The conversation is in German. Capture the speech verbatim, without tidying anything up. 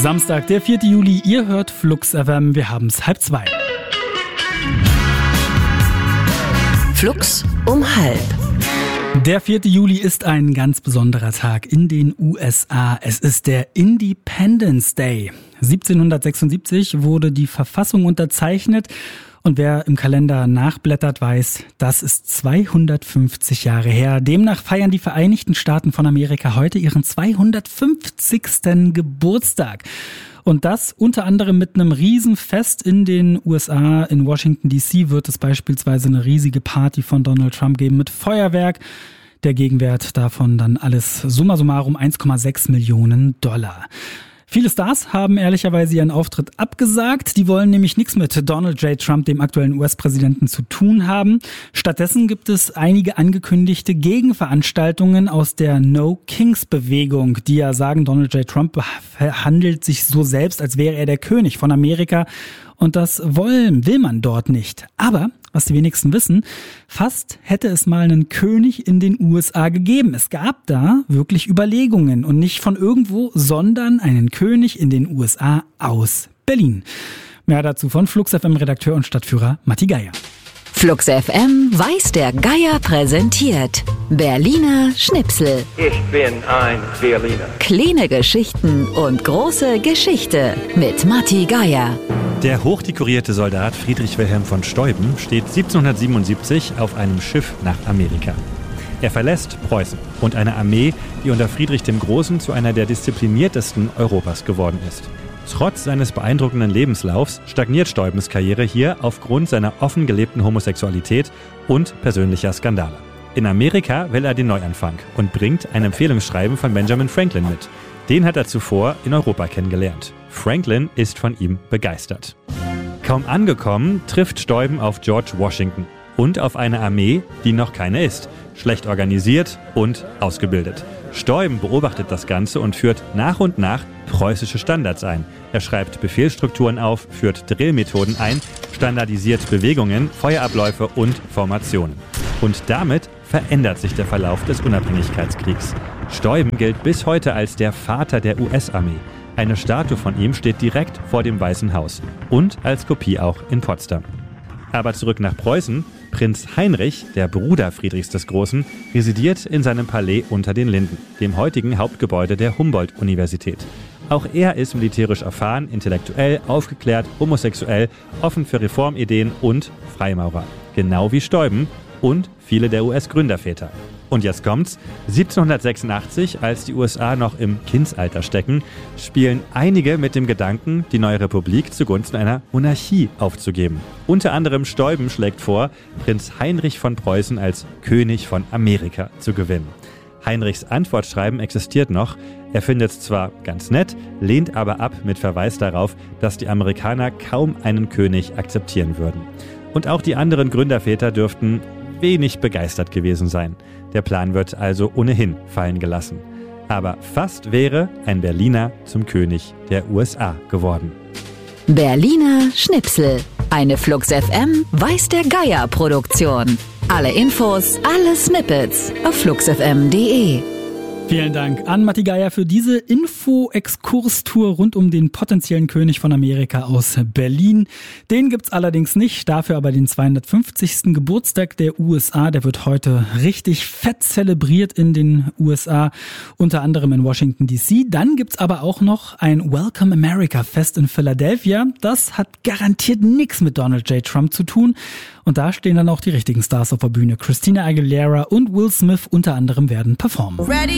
Samstag, der vierte Juli, ihr hört Flux F M, wir haben's halb zwei. Flux um halb. Der vierte Juli ist ein ganz besonderer Tag in den U S A. Es ist der Independence Day. siebzehnhundertsechsundsiebzig wurde die Verfassung unterzeichnet. Und wer im Kalender nachblättert, weiß, das ist zweihundertfünfzig Jahre her. Demnach feiern die Vereinigten Staaten von Amerika heute ihren zweihundertfünfzigsten Geburtstag. Und das unter anderem mit einem Riesenfest in den U S A. In Washington D C wird es beispielsweise eine riesige Party von Donald Trump geben mit Feuerwerk. Der Gegenwert davon dann alles summa summarum eins Komma sechs Millionen Dollar. Viele Stars haben ehrlicherweise ihren Auftritt abgesagt. Die wollen nämlich nichts mit Donald J. Trump, dem aktuellen U S-Präsidenten, zu tun haben. Stattdessen gibt es einige angekündigte Gegenveranstaltungen aus der No-Kings-Bewegung, die ja sagen, Donald J. Trump handelt sich so selbst, als wäre er der König von Amerika. Und das wollen, will man dort nicht. Aber, was die wenigsten wissen, fast hätte es mal einen König in den U S A gegeben. Es gab da wirklich Überlegungen und nicht von irgendwo, sondern einen König in den U S A aus Berlin. Mehr dazu von Flux F M-Redakteur und Stadtführer Matti Geier. Flux F M weiß der Geier präsentiert. Berliner Schnipsel. Ich bin ein Berliner. Kleine Geschichten und große Geschichte mit Matti Geier. Der hochdekorierte Soldat Friedrich Wilhelm von Steuben steht siebzehnhundertsiebenundsiebzig auf einem Schiff nach Amerika. Er verlässt Preußen und eine Armee, die unter Friedrich dem Großen zu einer der diszipliniertesten Europas geworden ist. Trotz seines beeindruckenden Lebenslaufs stagniert Steubens Karriere hier aufgrund seiner offen gelebten Homosexualität und persönlicher Skandale. In Amerika will er den Neuanfang und bringt ein Empfehlungsschreiben von Benjamin Franklin mit. Den hat er zuvor in Europa kennengelernt. Franklin ist von ihm begeistert. Kaum angekommen, trifft Steuben auf George Washington und auf eine Armee, die noch keine ist, schlecht organisiert und ausgebildet. Steuben beobachtet das Ganze und führt nach und nach preußische Standards ein. Er schreibt Befehlsstrukturen auf, führt Drillmethoden ein, standardisiert Bewegungen, Feuerabläufe und Formationen. Und damit verändert sich der Verlauf des Unabhängigkeitskriegs. Steuben gilt bis heute als der Vater der U S-Armee. Eine Statue von ihm steht direkt vor dem Weißen Haus und als Kopie auch in Potsdam. Aber zurück nach Preußen. Prinz Heinrich, der Bruder Friedrichs des Großen, residiert in seinem Palais unter den Linden, dem heutigen Hauptgebäude der Humboldt-Universität. Auch er ist militärisch erfahren, intellektuell, aufgeklärt, homosexuell, offen für Reformideen und Freimaurer. Genau wie Steuben und viele der U S-Gründerväter. Und jetzt kommt's. siebzehnhundertsechsundachtzig, als die U S A noch im Kindsalter stecken, spielen einige mit dem Gedanken, die neue Republik zugunsten einer Monarchie aufzugeben. Unter anderem Steuben schlägt vor, Prinz Heinrich von Preußen als König von Amerika zu gewinnen. Heinrichs Antwortschreiben existiert noch. Er findet es zwar ganz nett, lehnt aber ab mit Verweis darauf, dass die Amerikaner kaum einen König akzeptieren würden. Und auch die anderen Gründerväter dürften wenig begeistert gewesen sein. Der Plan wird also ohnehin fallen gelassen. Aber fast wäre ein Berliner zum König der U S A geworden. Berliner Schnipsel. Eine Flux F M weiß der Geier Produktion. Alle Infos, alle Snippets auf flux f m punkt d e. Vielen Dank an Matti Geier für diese Info-Exkurstour rund um den potenziellen König von Amerika aus Berlin. Den gibt's allerdings nicht, dafür aber den zweihundertfünfzigsten Geburtstag der U S A. Der wird heute richtig fett zelebriert in den U S A, unter anderem in Washington D C. Dann gibt's aber auch noch ein Welcome America Fest in Philadelphia. Das hat garantiert nichts mit Donald J. Trump zu tun. Und da stehen dann auch die richtigen Stars auf der Bühne. Christina Aguilera und Will Smith unter anderem werden performen. Ready?